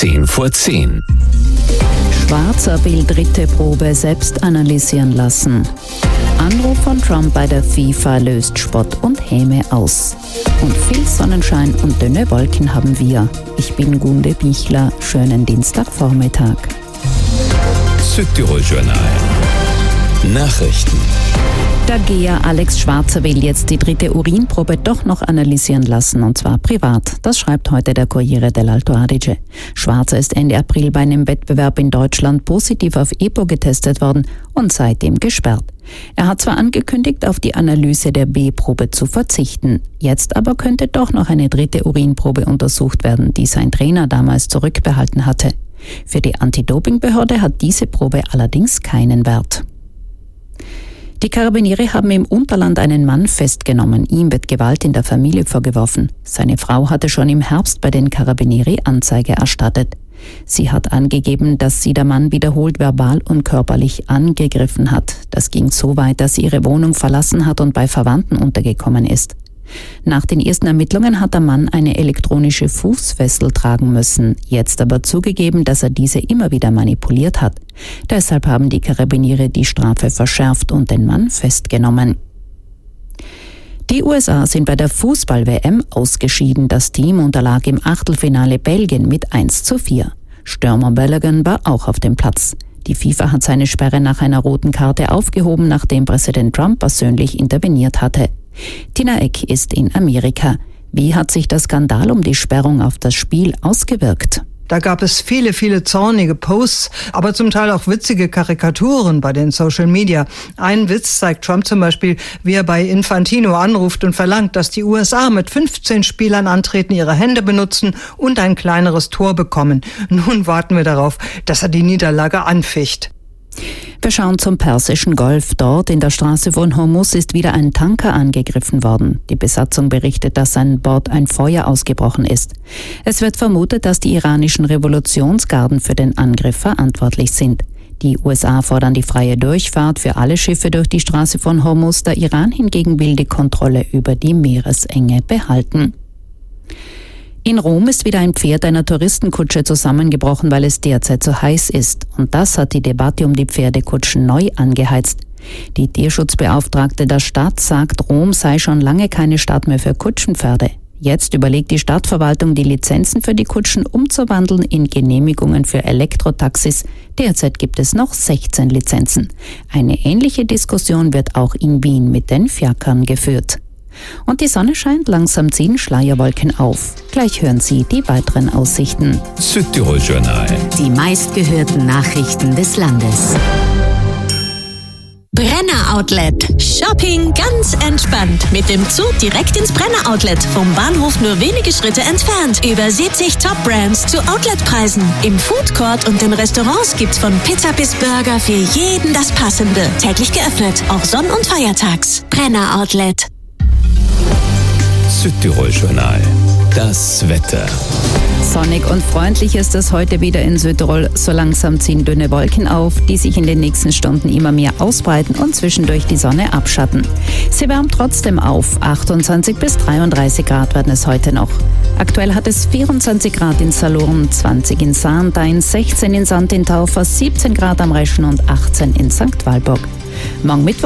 10 vor 10. Schwarzer will dritte Probe selbst analysieren lassen. Anruf von Trump bei der FIFA löst Spott und Häme aus. Und viel Sonnenschein und dünne Wolken haben wir. Ich bin Gunde Bichler. Schönen Dienstagvormittag. Südtirol Journal. Nachrichten. Der Geher Alex Schwarzer will jetzt die dritte Urinprobe doch noch analysieren lassen, und zwar privat. Das schreibt heute der Corriere dell'Alto Adige. Schwarzer ist Ende April bei einem Wettbewerb in Deutschland positiv auf EPO getestet worden und seitdem gesperrt. Er hat zwar angekündigt, auf die Analyse der B-Probe zu verzichten. Jetzt aber könnte doch noch eine dritte Urinprobe untersucht werden, die sein Trainer damals zurückbehalten hatte. Für die Anti-Doping-Behörde hat diese Probe allerdings keinen Wert. Die Karabinieri haben im Unterland einen Mann festgenommen. Ihm wird Gewalt in der Familie vorgeworfen. Seine Frau hatte schon im Herbst bei den Karabinieri Anzeige erstattet. Sie hat angegeben, dass sie der Mann wiederholt verbal und körperlich angegriffen hat. Das ging so weit, dass sie ihre Wohnung verlassen hat und bei Verwandten untergekommen ist. Nach den ersten Ermittlungen hat der Mann eine elektronische Fußfessel tragen müssen, jetzt aber zugegeben, dass er diese immer wieder manipuliert hat. Deshalb haben die Karabinieri die Strafe verschärft und den Mann festgenommen. Die USA sind bei der Fußball-WM ausgeschieden. Das Team unterlag im Achtelfinale Belgien mit 1:4. Stürmer Balogun war auch auf dem Platz. Die FIFA hat seine Sperre nach einer roten Karte aufgehoben, nachdem Präsident Trump persönlich interveniert hatte. Tina Eck ist in Amerika. Wie hat sich der Skandal um die Sperrung auf das Spiel ausgewirkt? Da gab es viele zornige Posts, aber zum Teil auch witzige Karikaturen bei den Social Media. Ein Witz zeigt Trump zum Beispiel, wie er bei Infantino anruft und verlangt, dass die USA mit 15 Spielern antreten, ihre Hände benutzen und ein kleineres Tor bekommen. Nun warten wir darauf, dass er die Niederlage anficht. Wir schauen zum Persischen Golf. Dort in der Straße von Hormuz ist wieder ein Tanker angegriffen worden. Die Besatzung berichtet, dass an Bord ein Feuer ausgebrochen ist. Es wird vermutet, dass die iranischen Revolutionsgarden für den Angriff verantwortlich sind. Die USA fordern die freie Durchfahrt für alle Schiffe durch die Straße von Hormuz. Der Iran hingegen will die Kontrolle über die Meeresenge behalten. In Rom ist wieder ein Pferd einer Touristenkutsche zusammengebrochen, weil es derzeit zu heiß ist. Und das hat die Debatte um die Pferdekutschen neu angeheizt. Die Tierschutzbeauftragte der Stadt sagt, Rom sei schon lange keine Stadt mehr für Kutschenpferde. Jetzt überlegt die Stadtverwaltung, die Lizenzen für die Kutschen umzuwandeln in Genehmigungen für Elektrotaxis. Derzeit gibt es noch 16 Lizenzen. Eine ähnliche Diskussion wird auch in Wien mit den Fiakern geführt. Und die Sonne scheint, langsam ziehen Schleierwolken auf. Gleich hören Sie die weiteren Aussichten. Südtirol Journal. Die meistgehörten Nachrichten des Landes. Brenner Outlet. Shopping ganz entspannt. Mit dem Zug direkt ins Brenner Outlet. Vom Bahnhof nur wenige Schritte entfernt. Über 70 Top-Brands zu Outletpreisen. Im Foodcourt und den Restaurants gibt's von Pizza bis Burger für jeden das Passende. Täglich geöffnet, auch Sonn- und Feiertags. Brenner Outlet. Südtirol Journal. Das Wetter. Sonnig und freundlich ist es heute wieder in Südtirol. So langsam ziehen dünne Wolken auf, die sich in den nächsten Stunden immer mehr ausbreiten und zwischendurch die Sonne abschatten. Sie wärmt trotzdem auf. 28 bis 33 Grad werden es heute noch. Aktuell hat es 24 Grad in Salurn, 20 in Sarntein, 16 in Sand in Taufer, 17 Grad am Reschen und 18 in St. Walburg. Morgen Mittwoch